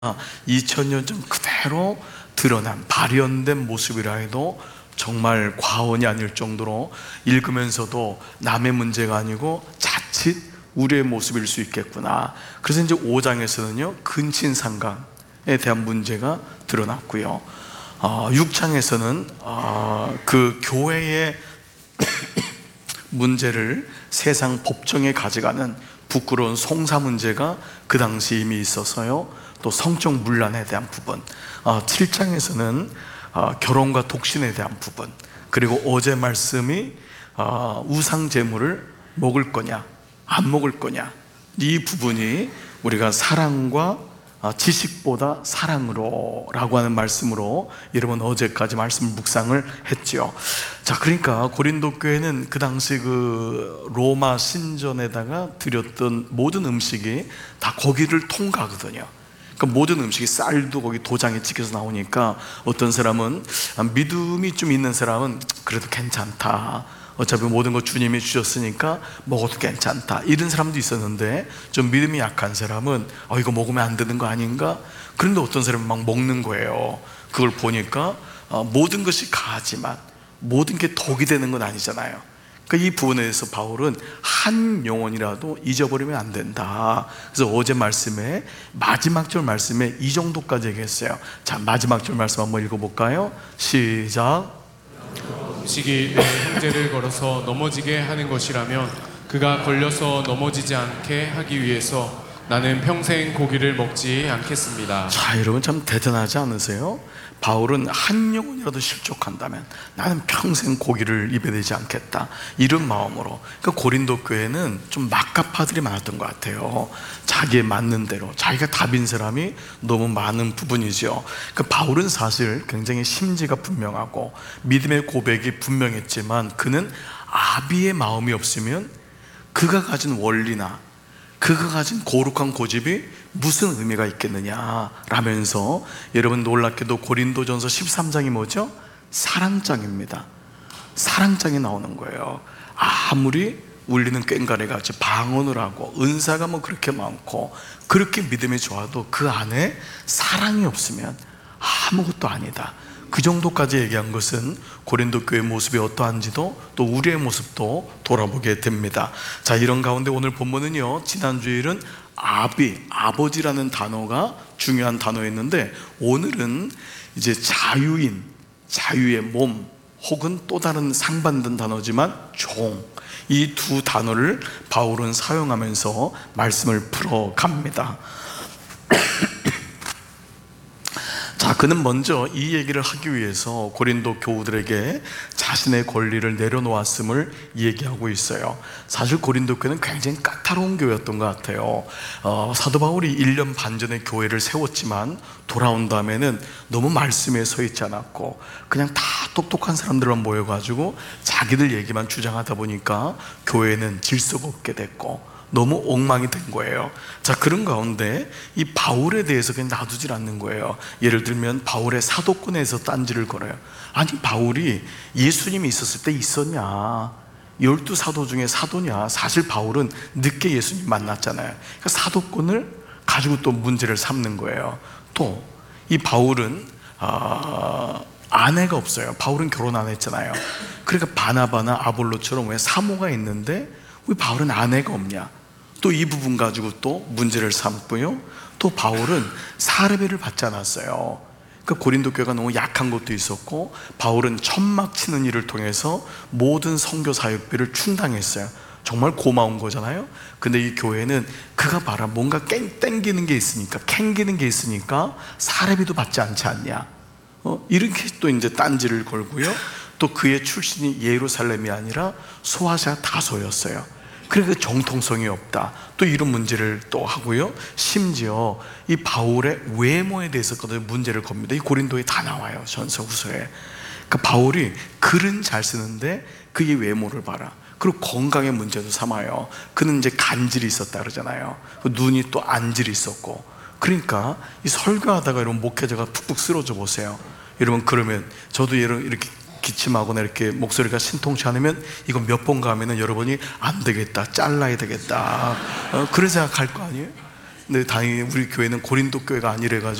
2000년 전 그대로 드러난 발현된 모습이라 해도 정말 과언이 아닐 정도로 읽으면서도 남의 문제가 아니고 자칫 우리의 모습일 수 있겠구나. 그래서 이제 5장에서는요 근친상간에 대한 문제가 드러났고요, 6장에서는 그 교회의 문제를 세상 법정에 가져가는 부끄러운 송사 문제가 그 당시 이미 있어서요, 또 성적 문란에 대한 부분, 7장에서는 결혼과 독신에 대한 부분, 그리고 어제 말씀이 우상 제물을 먹을 거냐 안 먹을 거냐, 이 부분이 우리가 사랑과 지식보다 사랑으로 라고 하는 말씀으로 여러분 어제까지 말씀을 묵상을 했죠. 자, 그러니까 고린도 교회는 그 당시 그 로마 신전에다가 드렸던 모든 음식이 다 거기를 통과하거든요. 그러니까 모든 음식이, 쌀도 거기 도장에 찍혀서 나오니까 어떤 사람은, 믿음이 좀 있는 사람은 그래도 괜찮다, 어차피 모든 거 주님이 주셨으니까 먹어도 괜찮다, 이런 사람도 있었는데, 좀 믿음이 약한 사람은 이거 먹으면 안 되는 거 아닌가? 그런데 어떤 사람은 막 먹는 거예요. 그걸 보니까 모든 것이 가하지만 모든 게 독이 되는 건 아니잖아요. 그러니까 이 부분에 대해서 바울은 한 영혼이라도 잊어버리면 안 된다. 그래서 어제 말씀에 마지막 절 말씀에 이 정도까지 얘기했어요. 자, 마지막 절 말씀 한번 읽어볼까요? 시작. 음식이 내 형제를 걸어서 넘어지게 하는 것이라면 그가 걸려서 넘어지지 않게 하기 위해서 나는 평생 고기를 먹지 않겠습니다. 자, 여러분 참 대단하지 않으세요? 바울은 한 영혼이라도 실족한다면 나는 평생 고기를 입에 대지 않겠다, 이런 마음으로. 그러니까 고린도 교회는 좀 막가파들이 많았던 것 같아요. 자기에 맞는 대로, 자기가 답인 사람이 너무 많은 부분이죠. 그러니까 바울은 사실 굉장히 심지가 분명하고 믿음의 고백이 분명했지만, 그는 아비의 마음이 없으면 그가 가진 원리나 그가 가진 거룩한 고집이 무슨 의미가 있겠느냐 라면서, 여러분 놀랍게도 고린도전서 13장이 뭐죠? 사랑장입니다. 사랑장이 나오는 거예요. 아무리 울리는 꽹과리같이 방언을 하고 은사가 뭐 그렇게 많고 그렇게 믿음이 좋아도 그 안에 사랑이 없으면 아무것도 아니다. 그 정도까지 얘기한 것은 고린도 교회의 모습이 어떠한지도, 또 우리의 모습도 돌아보게 됩니다. 자, 이런 가운데 오늘 본문은요, 지난 주일은 아버지라는 단어가 중요한 단어였는데, 오늘은 이제 자유인, 자유의 몸, 혹은 또 다른 상반된 단어지만 종, 이 두 단어를 바울은 사용하면서 말씀을 풀어갑니다. 자, 그는 먼저 이 얘기를 하기 위해서 고린도 교우들에게 자신의 권리를 내려놓았음을 얘기하고 있어요. 사실 고린도 교회는 굉장히 까다로운 교회였던 것 같아요. 사도 바울이 1년 반 전에 교회를 세웠지만 돌아온 다음에는 너무 말씀에 서 있지 않았고 그냥 다 똑똑한 사람들만 모여가지고 자기들 얘기만 주장하다 보니까 교회는 질서가 없게 됐고 너무 엉망이 된 거예요. 자, 그런 가운데 이 바울에 대해서 그냥 놔두질 않는 거예요. 예를 들면 바울의 사도권에서 딴지를 걸어요. 아니, 바울이 예수님이 있었을 때 있었냐? 12사도 중에 사도냐? 사실 바울은 늦게 예수님 만났잖아요. 그러니까 사도권을 가지고 또 문제를 삼는 거예요. 또 이 바울은 아내가 없어요. 바울은 결혼 안 했잖아요. 그러니까 바나바나 아볼로처럼 왜 사모가 있는데 왜 바울은 아내가 없냐? 또 이 부분 가지고 또 문제를 삼고요, 또 바울은 사례비를 받지 않았어요. 그러니까 고린도 교회가 너무 약한 것도 있었고, 바울은 천막 치는 일을 통해서 모든 선교 사역비를 충당했어요. 정말 고마운 거잖아요. 근데 이 교회는 그가 봐라, 뭔가 땡기는 게 있으니까, 캥기는 게 있으니까 사례비도 받지 않지 않냐, 이렇게 또 이제 딴지를 걸고요, 또 그의 출신이 예루살렘이 아니라 소아시아 다소였어요. 그러니까 정통성이 없다, 또 이런 문제를 또 하고요, 심지어 이 바울의 외모에 대해서까지 문제를 겁니다. 이 고린도에 다 나와요, 전서 후서에. 그러니까 바울이 글은 잘 쓰는데 그의 외모를 봐라. 그리고 건강의 문제도 삼아요. 그는 이제 간질이 있었다 그러잖아요. 눈이 또 안질이 있었고. 그러니까 이 설교하다가 이런 목회자가 푹푹 쓰러져 보세요. 여러분, 그러면 저도 이렇게 기침하거나 이렇게 목소리가 신통치 않으면 이거 몇 번 가면은 여러분이 안 되겠다, 잘라야 되겠다, 그런 생각할 거 아니에요? 근데 다행히 우리 교회는 고린도 교회가 아니래가지고